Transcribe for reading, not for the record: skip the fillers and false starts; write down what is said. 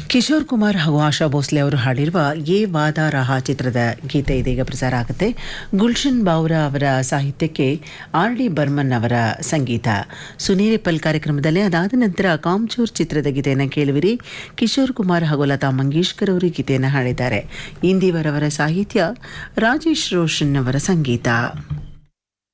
ಕಿಶೋರ್ ಕುಮಾರ್ ಹಾಗೂ ಆಶಾ ಭೋಸ್ಲೆ ಅವರು ಹಾಡಿರುವ ಯೇ ವಾದಾ ರಹಾ ಚಿತ್ರದ ಗೀತೆ ಇದೀಗ ಪ್ರಸಾರ ಆಗುತ್ತೆ. ಗುಲ್ಶನ್ ಬಾವ್ರಾ ಅವರ ಸಾಹಿತ್ಯಕ್ಕೆ RD ಬರ್ಮನ್ ಅವರ ಸಂಗೀತ. ಸುನೇರಿಪಲ್ ಕಾರ್ಯಕ್ರಮದಲ್ಲಿ ಅದಾದ ನಂತರ ಕಾಮ್ಚೂರ್ ಚಿತ್ರದ ಗೀತೆಯನ್ನು ಕೇಳುವಿರಿ. ಕಿಶೋರ್ ಕುಮಾರ್ ಹಾಗೂ ಲತಾ ಮಂಗೇಶ್ಕರ್ ಅವರು ಗೀತೆಯನ್ನು ಹಾಡಿದ್ದಾರೆ. ಇಂದಿವರವರ ಸಾಹಿತ್ಯ, ರಾಜೇಶ್ ರೋಷನ್ ಅವರ ಸಂಗೀತ.